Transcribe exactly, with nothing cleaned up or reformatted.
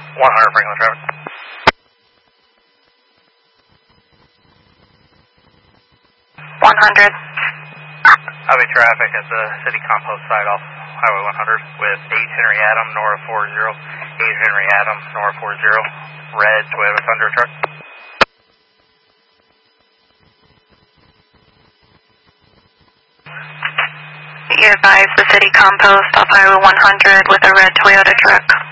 one hundred Franklin traffic. one hundred. Highway traffic at the city compost site off Highway one hundred with eight Henry Adam, Nora four zero. eight Henry Adam, Nora four zero. Red Toyota Tundra truck. You advise the city compost off Highway one hundred with a red Toyota truck.